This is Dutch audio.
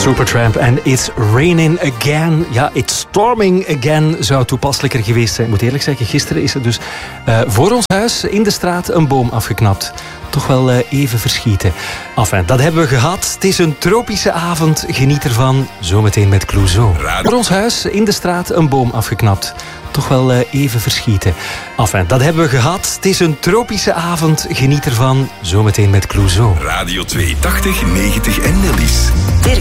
Supertramp en It's Raining Again. Ja, It's Storming Again zou toepasselijker geweest zijn. Ik moet eerlijk zeggen, gisteren is er dus voor ons huis in de straat een boom afgeknapt. Toch wel even verschieten. Enfin, dat hebben we gehad. Het is een tropische avond. Geniet ervan. Zometeen met Clouseau. Voor ons huis in de straat een boom afgeknapt. Toch wel even verschieten. Enfin, dat hebben we gehad. Het is een tropische avond. Geniet ervan. Zometeen met Clouseau. Radio 2, 80, 90 en Nellies. Dirk